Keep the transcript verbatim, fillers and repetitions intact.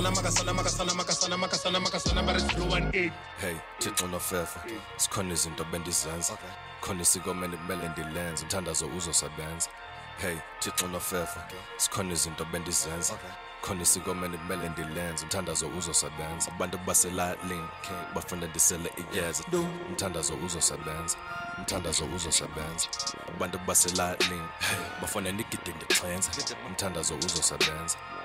makasana makasana makasana makasana makasana makasana but it's zero one eight. Hey, Thixo nofefa sikhona izinto bendizenza khona isiko mele kumele ndilenze umthandazo uzosebenza. Hey, Thixo nofefa sikhona izinto bendizenza khona isiko mele kumele ndilenze umthandazo uzosebenza. Abantu basela link bafuna ndisele iyeza umthandazo uzosebenza. Umthandazo uzosebenza. Abantu basela link bafuna ndigide ngixhenze umthandazo uzosebenza.